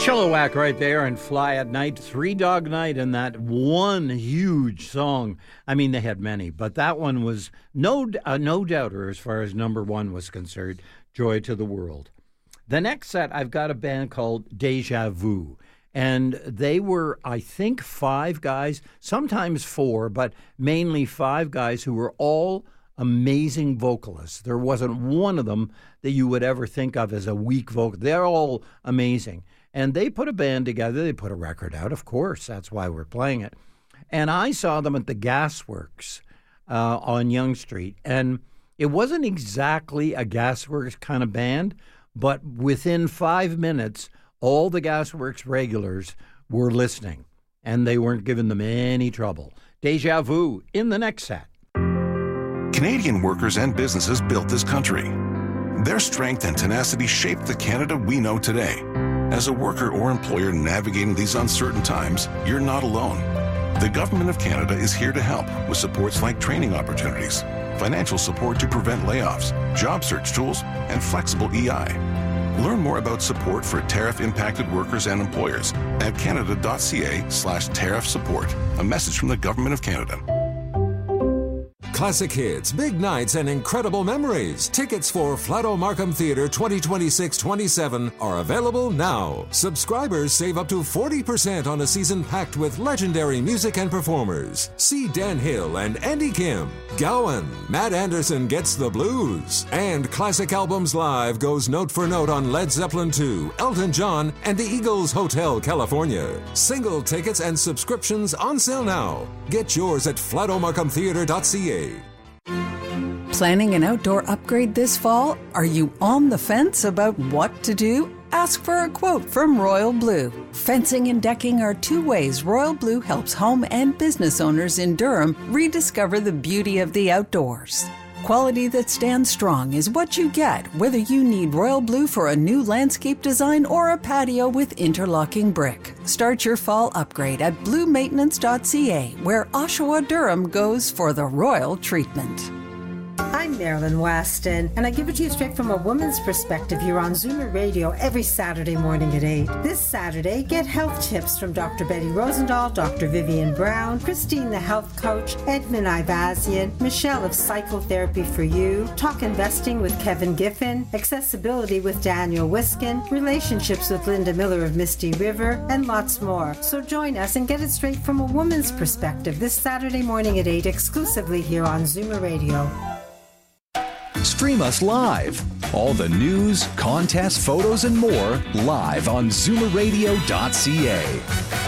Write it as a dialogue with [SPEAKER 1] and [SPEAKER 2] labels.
[SPEAKER 1] Chilliwack right there and Fly at Night, Three Dog Night, and that one huge song. I mean, they had many, but that one was no doubter as far as number one was concerned, Joy to the World. The next set, I've got a band called Deja Vu, and they were, I think, 5 guys, sometimes 4, but mainly 5 guys who were all amazing vocalists. There wasn't one of them that you would ever think of as a weak vocal. They're all amazing. And they put a band together. They put a record out, of course. That's why we're playing it. And I saw them at the Gasworks on Yonge Street. And it wasn't exactly a Gasworks kind of band, but within 5 minutes, all the Gasworks regulars were listening. And they weren't giving them any trouble. Deja Vu in the next set.
[SPEAKER 2] Canadian workers and businesses built this country. Their strength and tenacity shaped the Canada we know today. As a worker or employer navigating these uncertain times, you're not alone. The Government of Canada is here to help with supports like training opportunities, financial support to prevent layoffs, job search tools, and flexible EI. Learn more about support for tariff-impacted workers and employers at canada.ca/tariff support. A message from the Government of Canada.
[SPEAKER 3] Classic hits, big nights, and incredible memories. Tickets for Flato Markham Theatre 2026-27 are available now. Subscribers save up to 40% on a season packed with legendary music and performers. See Dan Hill and Andy Kim, Gowan, Matt Anderson Gets the Blues, and Classic Albums Live goes note for note on Led Zeppelin II, Elton John, and the Eagles Hotel California. Single tickets and subscriptions on sale now. Get yours at flatomarkhamtheatre.ca.
[SPEAKER 4] Planning an outdoor upgrade this fall? Are you on the fence about what to do? Ask for a quote from Royal Blue. Fencing and decking are 2 ways Royal Blue helps home and business owners in Durham rediscover the beauty of the outdoors. Quality that stands strong is what you get, whether you need Royal Blue for a new landscape design or a patio with interlocking brick. Start your fall upgrade at bluemaintenance.ca, where Oshawa Durham goes for the royal treatment.
[SPEAKER 5] I'm Marilyn Weston, and I give it to you straight from a woman's perspective here on Zoomer Radio every Saturday morning at 8. This Saturday, get health tips from Dr. Betty Rosendahl, Dr. Vivian Brown, Christine the Health Coach, Edmund Ivazian, Michelle of Psychotherapy for You, Talk Investing with Kevin Giffen, Accessibility with Daniel Wiskin, Relationships with Linda Miller of Misty River, and lots more. So join us and get it straight from a woman's perspective this Saturday morning at 8 exclusively here on Zoomer Radio.
[SPEAKER 6] Stream us live. All the news, contests, photos, and more live on zoomerradio.ca.